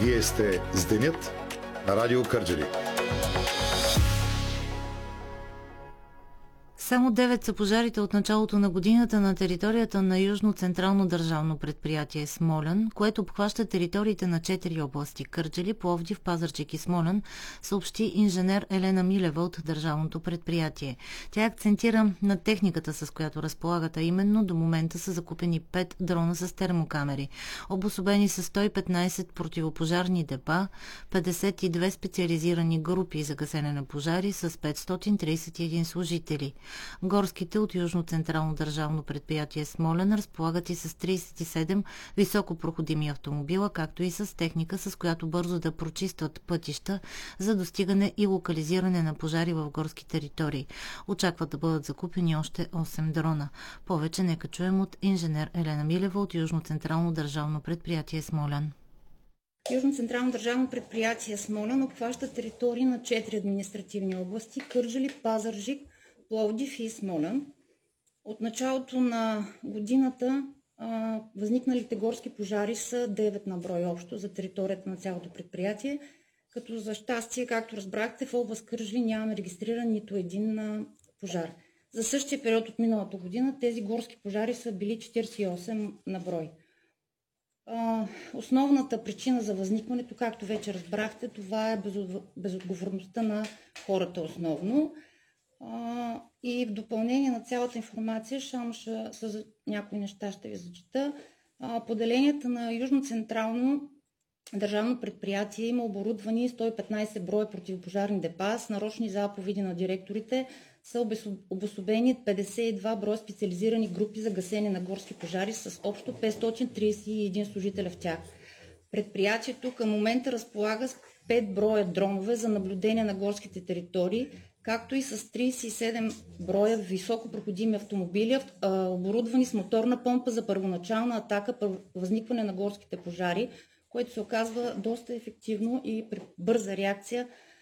Вие сте с Денят на Радио Кърджали. Само 9 са пожарите от началото на годината на територията на Южно-централно държавно предприятие Смолян, което обхваща териториите на 4 области – Кърджали, Пловдив, Пазарджик и Смолян, съобщи инженер Елена Милева от държавното предприятие. Тя акцентира на техниката, с която разполагат, а именно до момента са закупени 5 дрона с термокамери. Обособени са 115 противопожарни депа, 52 специализирани групи за гасене на пожари с 531 служители. Горските от Южно-централно държавно предприятие Смолян разполагат и с 37 високопроходими автомобила, както и с техника, с която бързо да прочистват пътища за достигане и локализиране на пожари в горски територии. Очакват да бъдат закупени още 8 дрона. Повече нека чуем от инженер Елена Милева от Южно-централно държавно предприятие Смолян. Южно-централно държавно предприятие Смолян обхваща територии на 4 административни области – Кърджали, Пазарджик, Пловдив и Смолян. От началото на годината възникналите горски пожари са 9 на брой общо за територията на цялото предприятие, като за щастие, както разбрахте, в област Кърджали нямаме регистриран нито един пожар. За същия период от миналата година тези горски пожари са били 48 на брой. Основната причина за възникването, както вече разбрахте, това е безотговорността на хората основно. И в допълнение на цялата информация, с някои неща ще ви зачета. Поделенията на Южно-централно държавно предприятие има оборудвани 115 броя противопожарни депа с нарочни заповеди на директорите, са обособени 52 броя специализирани групи за гасене на горски пожари с общо 531 служителя в тях. Предприятието към момента разполага с 5 броя дронове за наблюдение на горските територии, както и с 37 броя високопроходими автомобили, оборудвани с моторна помпа за първоначална атака при възникване на горските пожари, което се оказва доста ефективно и при бърза реакция